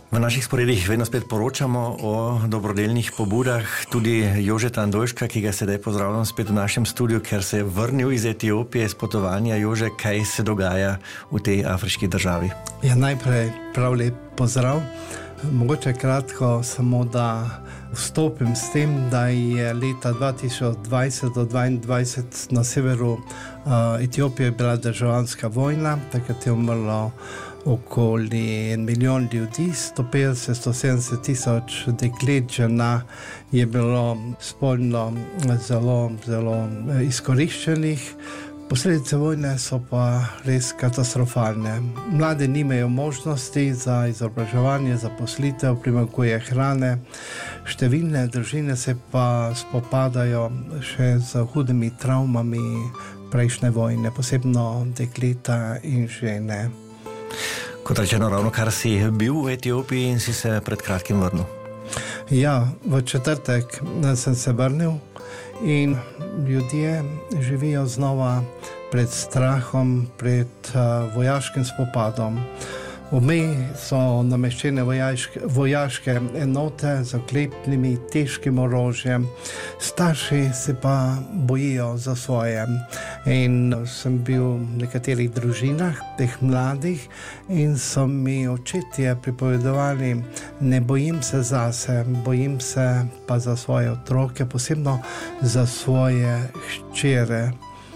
V naših sporedih vedno spet poročamo o dobrodelnih pobudah. Tudi Jožeta Andojška, ki ga sedaj pozdravljam spet v našem studiu, ker se je vrnil iz Etiopije, iz potovanja. Jože, kaj se dogaja v tej afriški državi? Ja, najprej prav lep pozdrav. Mogoče kratko samo, da vstopim s tem, da je leta 2020 do 2022 na severu Etiopije bila državljanska vojna, takrat je umrlo okoli 1 milijon ljudi, 150-170 tisoč deklet, žena je bilo spolno zelo izkoriščenih. Posledice vojne so pa res katastrofalne. Mladi nimajo možnosti za izobraževanje, zaposlitev, primanjkuje hrane. Številne družine se pa spopadajo še z hudimi travmami prejšnje vojne, posebno dekleta in žene. Kot rečeno, ravno kar si bil v Etiopiji in si se pred kratkim vrnil. Ja, v četrtek sem se vrnil in ljudje živijo znova pred strahom, pred vojaškim spopadom. V meji so nameščene vojaške enote z oklepnimi težkim orožjem. Starši se pa bojijo za svoje. In sem bil v nekaterih družinah, teh mladih, in so mi očetje pripovedovali, ne bojim se zase, bojim se pa za svoje otroke, posebno za svoje hčere.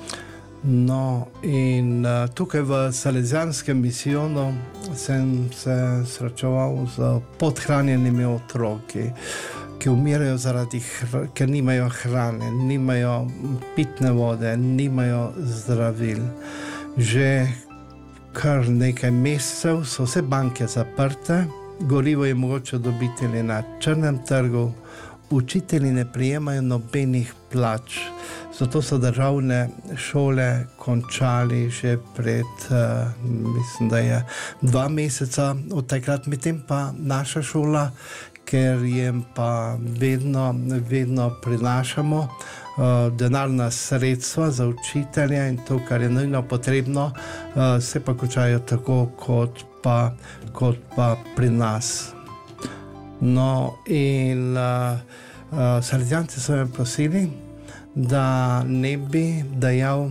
No, in tukaj v Salezijanskem misijonu sem se srečeval z podhranjenimi otroki, ki umirajo ker nimajo hrane, nimajo pitne vode, nimajo zdravil. Že kar nekaj mesecev so vse banke zaprte, gorivo je mogoče dobiti le na črnem trgu, učitelji ne prejemajo nobenih plač. Zato so državne šole končali že pred, mislim, da je 2 meseca od takrat. Medtem pa naša šola, ker jim pa vedno prinašamo denarna sredstva za učitelje in to, kar je nujno potrebno, se pa končajo tako kot pa pri nas. No, in Salezijanci so me prosili, da ne bi dajal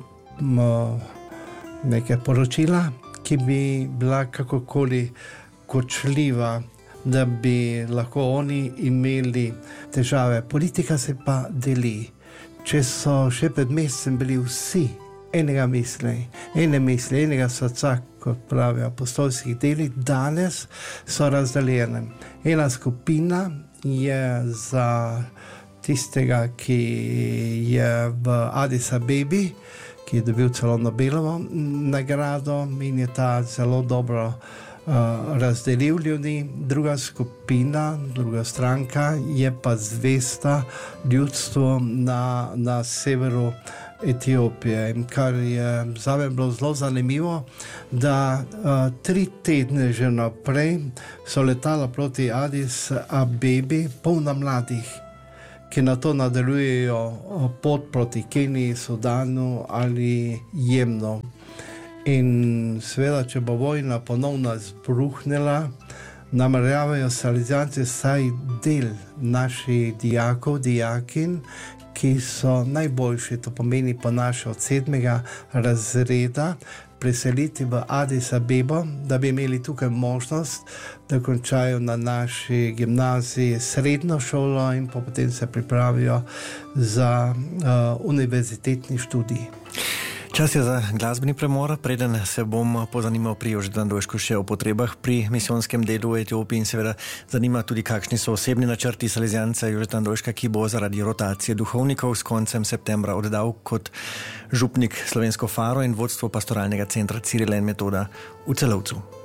neke poročila, ki bi bila kakokoli kočljiva, da bi lahko oni imeli težave. Politika se pa deli. Če so še pred mesecem bili vsi ene misli, enega srca, kot pravijo apostolskih delih, danes so razdeljene. Ena skupina je za tistega, ki je v Addis Abebi, ki je dobil celo Nobelovo nagrado in je ta zelo dobro razdelil ljudi. Druga skupina, druga stranka je pa zvesta ljudstvu na severu Etiopije. In kar je zame bilo zelo zanimivo, da 3 tedne že naprej so letala proti Addis Abebi polna mladih, ki na to nadaljujejo pot proti Keniji, Sudanu ali Jemnu. In seveda, če bo vojna ponovno zbruhnila, nameravajo Salezijanci vsaj del naših dijakin, ki so najboljši, to pomeni po naše od 7. razreda, preseliti v Addis Abebo, da bi imeli tukaj možnost, da končajo na naši gimnaziji srednjo šolo in potem se pripravijo za univerzitetni študij. Čas je za glasbeni premor. Preden se bom pozanimal pri Jožetu Andojšku še o potrebah pri misijonskem delu v Etiopiji in seveda zanima tudi, kakšni so osebni načrti Salezijanca Jožeta Andojška, ki bo zaradi rotacije duhovnikov s koncem septembra oddal kot župnik Slovensko Faro in vodstvo pastoralnega centra Cirila in Metoda v Celovcu.